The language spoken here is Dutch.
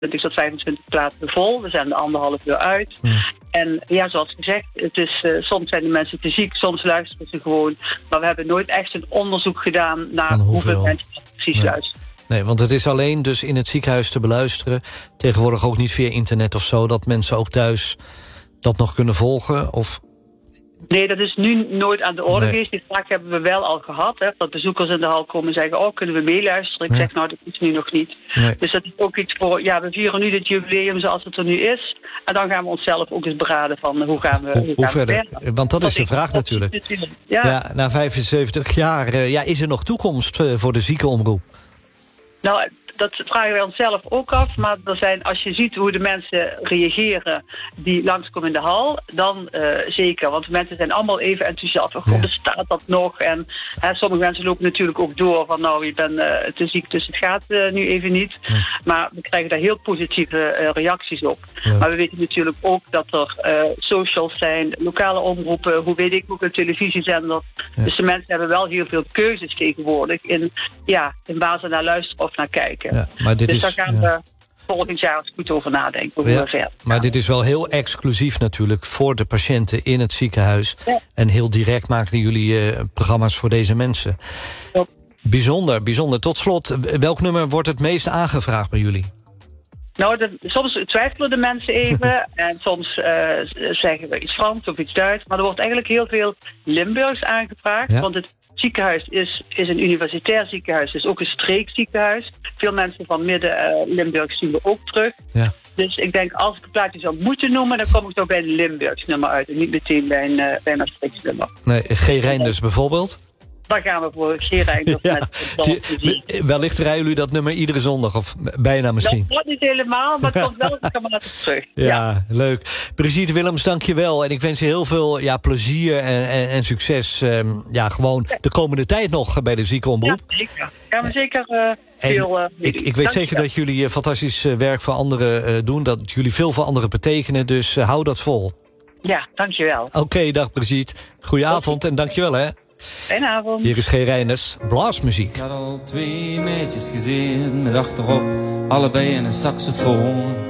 20 tot 25 plaatsen vol. We zijn er 1,5 uur uit. Ja. En ja, zoals gezegd, het is, soms zijn de mensen te ziek, soms luisteren ze gewoon. Maar we hebben nooit echt een onderzoek gedaan naar hoeveel mensen precies luisteren. Nee, want het is alleen dus in het ziekenhuis te beluisteren. Tegenwoordig ook niet via internet of zo, dat mensen ook thuis dat nog kunnen volgen? Of... Nee, dat is nu nooit aan de orde geweest. Die vraag hebben we wel al gehad. Hè, dat bezoekers in de hal komen en zeggen, kunnen we meeluisteren? Ik zeg, nou, dat is nu nog niet. Nee. Dus dat is ook iets voor, we vieren nu dit jubileum zoals het er nu is. En dan gaan we onszelf ook eens beraden van hoe gaan we verder. Want dat is de vraag natuurlijk. Ja, na 75 jaar, is er nog toekomst voor de ziekenomroep? Nou, dat vragen wij onszelf ook af. Maar als je ziet hoe de mensen reageren die langskomen in de hal, dan zeker. Want de mensen zijn allemaal even enthousiast. Bestaat dat nog? En sommige mensen lopen natuurlijk ook door van nou, je bent te ziek, dus het gaat nu even niet. Ja. Maar we krijgen daar heel positieve reacties op. Ja. Maar we weten natuurlijk ook dat er socials zijn, lokale omroepen, hoe weet ik ook een televisiezender. Ja. Dus de mensen hebben wel heel veel keuzes tegenwoordig in waar ze naar luisteren of naar kijken. Ja, maar dit dus daar gaan we volgend jaar eens goed over nadenken. Hoe we verder gaan. Maar dit is wel heel exclusief natuurlijk voor de patiënten in het ziekenhuis. Ja. En heel direct maken jullie programma's voor deze mensen. Ja. Bijzonder, bijzonder. Tot slot, welk nummer wordt het meest aangevraagd bij jullie? Nou, soms twijfelen de mensen even. En soms zeggen we iets Frans of iets Duits. Maar er wordt eigenlijk heel veel Limburgs aangevraagd. Ja. Want het ziekenhuis is een universitair ziekenhuis. Het is ook een streekziekenhuis. Veel mensen van midden-Limburg zien we ook terug. Ja. Dus ik denk, als ik een plaatje zou moeten noemen, dan kom ik toch bij een Limburgs nummer uit. En niet meteen bij een Maastrichts nummer. Nee, G. Reinders bijvoorbeeld? Daar gaan we voor G. Reinders met wellicht rijden jullie dat nummer iedere zondag, of bijna misschien? Nou, dat niet helemaal, maar het komt wel regelmatig terug. Ja, leuk. Brigitte Willems, dank je wel. En ik wens je heel veel plezier en succes. Gewoon de komende tijd nog bij de ziekenomroep. Ja, zeker. Gaan we zeker veel... Ik weet zeker dat jullie fantastisch werk voor anderen doen. Dat jullie veel voor anderen betekenen. Dus hou dat vol. Ja, dankjewel. Oké, dag Brigitte. Goedenavond en dankjewel hè. Fijne avond. Hier is G. Reinders, Blaasmuziek. Ik had al 2 meisjes gezien met achterop allebei een saxofoon.